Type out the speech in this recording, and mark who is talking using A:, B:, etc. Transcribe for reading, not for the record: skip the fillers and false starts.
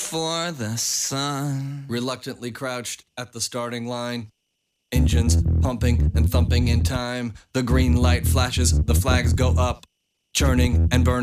A: for the sun.
B: Reluctantly crouched at the starting line. Engines pumping and thumping in time. The green light flashes, the flags go up, churning and burning.